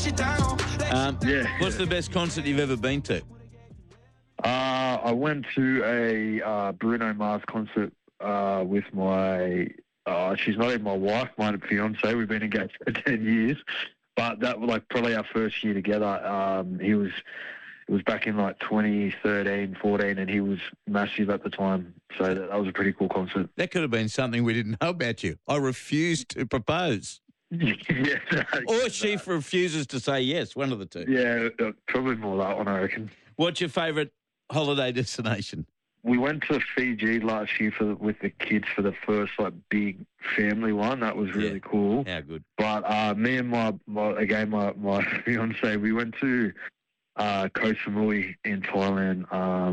Yeah. What's the best concert you've ever been to? I went to a Bruno Mars concert with my. She's not even my wife, my fiance. We've been engaged for 10 years, but that was like probably our first year together. It was back in like 2013, 14, and he was massive at the time. So that was a pretty cool concert. That could have been something we didn't know about you. I refused to propose. Yeah, Or she refuses to say yes, one of the two. Yeah, probably more that one, I reckon. What's your favourite holiday destination? We went to Fiji last year with the kids for the first like big family one. That was really cool. How good. But me and my fiance, we went to Koh Samui in Thailand.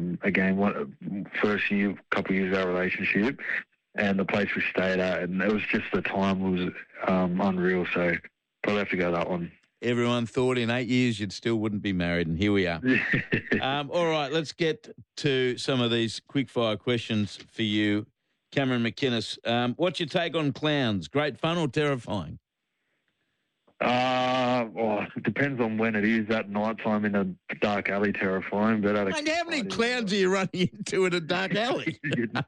First year, couple of years of our relationship, and the place we stayed at, and it was just the time was unreal. So probably have to go that one. Everyone thought in 8 years you'd still wouldn't be married, and here we are. All right, let's get to some of these quick-fire questions for you. Cameron McInnes, what's your take on clowns? Great fun or terrifying? It depends on when it is. At night time in a dark alley, terrifying. But how many clowns are you running into in a dark alley?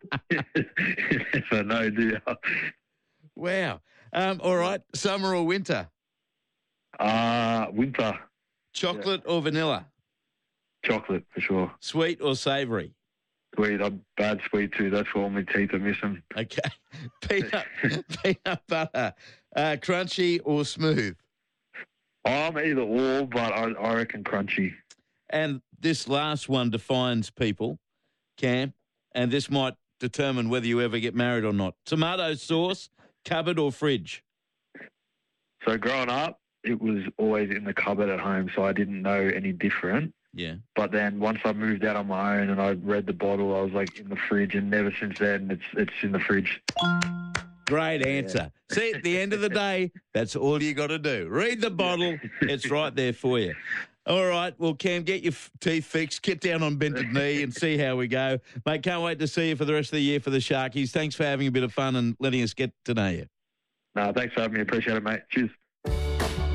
So no, do you? Wow. All right, summer or winter? Winter. Chocolate or vanilla? Chocolate, for sure. Sweet or savoury? Sweet. I'm bad sweet too. That's why all my teeth are missing. Okay. Peanut butter. Crunchy or smooth? I'm either or, but I reckon crunchy. And this last one defines people, Cam, and this might determine whether you ever get married or not. Tomato sauce, cupboard or fridge? So growing up, it was always in the cupboard at home, so I didn't know any different. Yeah. But then once I moved out on my own and I read the bottle, I was like in the fridge, and never since then it's in the fridge. Great answer. Yeah. See, at the end of the day, that's all you got to do. Read the bottle. It's right there for you. All right. Well, Cam, get your teeth fixed. Get down on bended knee and see how we go. Mate, can't wait to see you for the rest of the year for the Sharkies. Thanks for having a bit of fun and letting us get to know you. No, thanks for having me. Appreciate it, mate. Cheers.